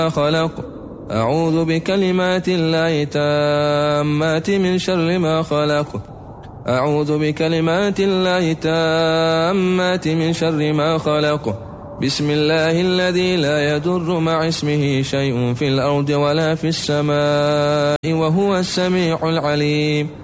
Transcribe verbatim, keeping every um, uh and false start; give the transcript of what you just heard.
خلق. أعوذ بكلمات الله التامات من شر ما خلق. أعوذ بكلمات الله التامات من شر ما خلق. بسم الله الذي لا يضر مع اسمه شيء في الأرض ولا في السماء وهو السميع العليم.